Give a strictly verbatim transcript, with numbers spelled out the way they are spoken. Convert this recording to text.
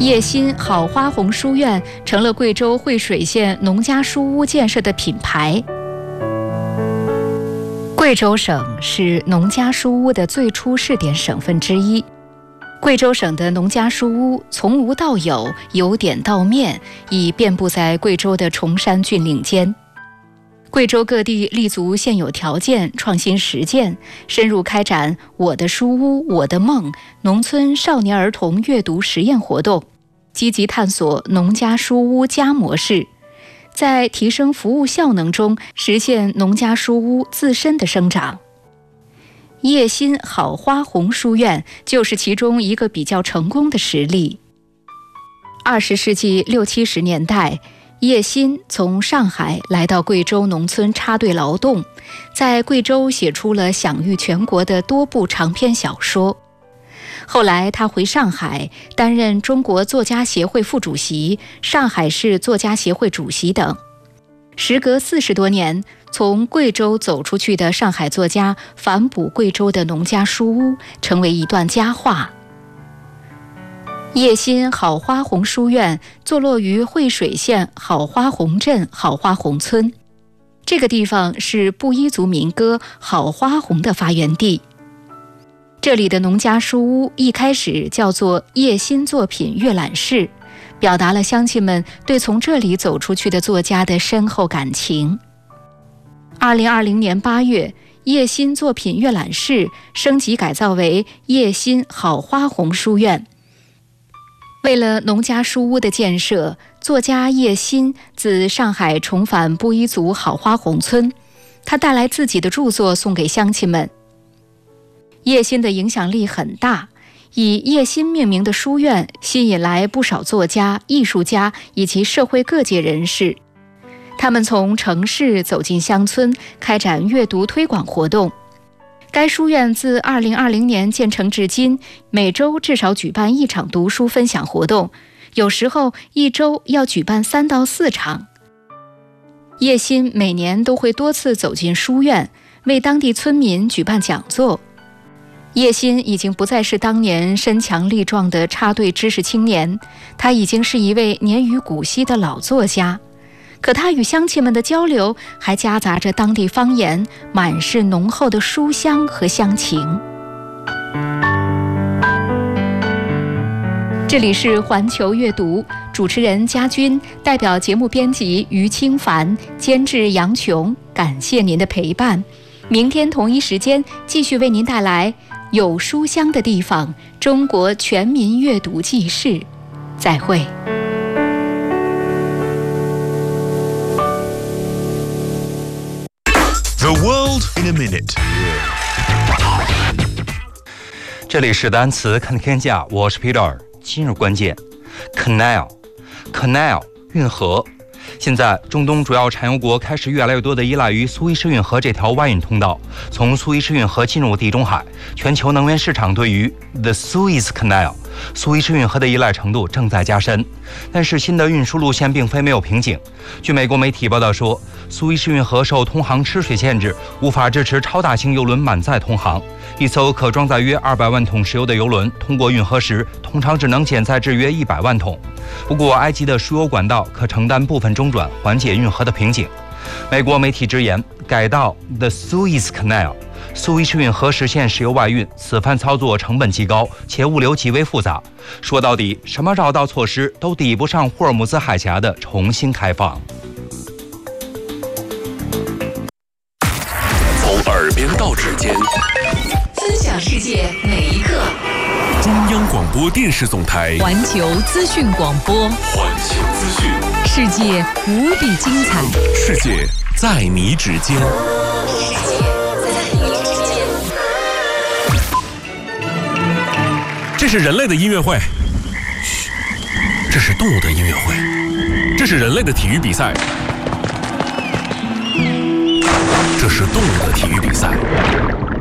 叶心好花红书院成了贵州惠水县农家书屋建设的品牌。贵州省是农家书屋的最初试点省份之一。贵州省的农家书屋从无到有，由点到面，已遍布在贵州的崇山峻岭间。贵州各地立足现有条件，创新实践，深入开展我的书屋我的梦农村少年儿童阅读实验活动，积极探索农家书屋加模式，在提升服务效能中实现农家书屋自身的生长。叶心好花红书院就是其中一个比较成功的实例。二十世纪六七十年代，叶心从上海来到贵州农村插队劳动，在贵州写出了享誉全国的多部长篇小说。后来他回上海担任中国作家协会副主席、上海市作家协会主席等。时隔四十多年，从贵州走出去的上海作家反哺贵州的农家书屋，成为一段佳话。叶心好花红书院坐落于惠水县好花红镇好花红村，这个地方是布依族民歌好花红的发源地。这里的农家书屋一开始叫做叶心作品阅览室，表达了乡亲们对从这里走出去的作家的深厚感情。二零二零年八月，叶心作品阅览室升级改造为叶心好花红书院。为了农家书屋的建设，作家叶心自上海重返布依族好花红村，他带来自己的著作送给乡亲们。叶心的影响力很大，以叶心命名的书院吸引来不少作家、艺术家以及社会各界人士。他们从城市走进乡村，开展阅读推广活动。该书院自二零二零年建成至今，每周至少举办一场读书分享活动，有时候一周要举办三到四场。叶心每年都会多次走进书院，为当地村民举办讲座。叶心已经不再是当年身强力壮的插队知识青年，他已经是一位年逾古稀的老作家。可他与乡亲们的交流还夹杂着当地方言，满是浓厚的书香和乡情。这里是环球阅读，主持人嘉君，代表节目编辑于清凡，监制杨琼，感谢您的陪伴。明天同一时间继续为您带来有书香的地方，中国全民阅读纪事。再会。 The world in a minute。 这里是单词看天下，我是 Peter。今日关键 Canal Canal 运河。现在中东主要产油国开始越来越多地依赖于苏伊士运河这条外运通道，从苏伊士运河进入地中海。全球能源市场对于 The Suez Canal 苏伊士运河的依赖程度正在加深，但是新的运输路线并非没有瓶颈。据美国媒体报道说，苏伊士运河受通航吃水限制，无法支持超大型邮轮满载通航。一艘可装载约二百万桶石油的邮轮通过运河时，通常只能减载至约一百万桶。不过，埃及的输油管道可承担部分中转，缓解运河的瓶颈。美国媒体直言，改道 The Suez Canal 苏伊士运河实现石油外运，此番操作成本极高，且物流极为复杂。说到底，什么绕道措施都抵不上霍尔木兹海峡的重新开放。 从耳边到指尖， 分享世界每一刻。 中央广播电视总台环球资讯广播， 环球资讯， 世界无比精彩， 世界在你指尖。 世界在你指尖。 这是人类的音乐会，嘘，这是动物的音乐会，这是人类的体育比赛，这是动物的体育比赛。